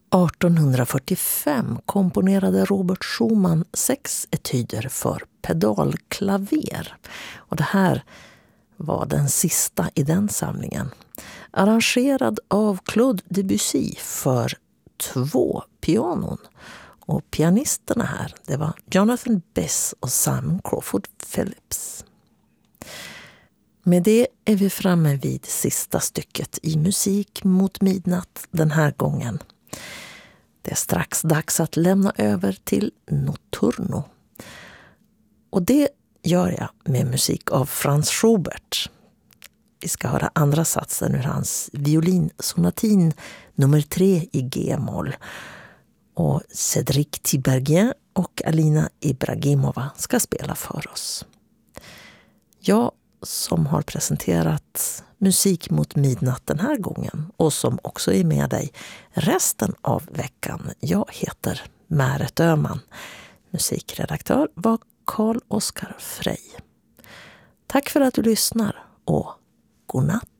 1845 komponerade Robert Schumann 6 etyder för pedalklaver. Och det här var den sista i den samlingen. Arrangerad av Claude Debussy för 2 pianon. Och pianisterna här, det var Jonathan Bess och Simon Crawford Phillips. Med det är vi framme vid sista stycket i Musik mot midnatt den här gången. Det är strax dags att lämna över till Notturno. Och det gör jag med musik av Franz Schubert. Vi ska höra andra satsen ur hans violinsonatin nummer 3 i G-moll. Och Cédric Tiberghien och Alina Ibragimova ska spela för oss. Jag som har presenterat Musik mot midnatt den här gången och som också är med dig resten av veckan. Jag heter Märet Öhman. Musikredaktör var Carl Oskar Frey. Tack för att du lyssnar och god natt.